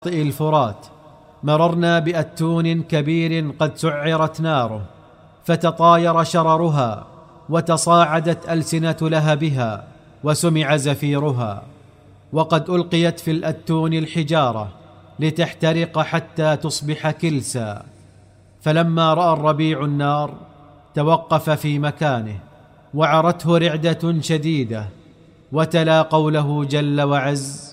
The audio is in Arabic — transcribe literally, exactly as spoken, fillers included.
الفرات مررنا بأتون كبير قد سعرت ناره، فتطاير شررها وتصاعدت ألسنة لهبها وسمع زفيرها، وقد ألقيت في الأتون الحجارة لتحترق حتى تصبح كلسا. فلما رأى الربيع النار توقف في مكانه وعرته رعدة شديدة، وتلا قوله جل وعز: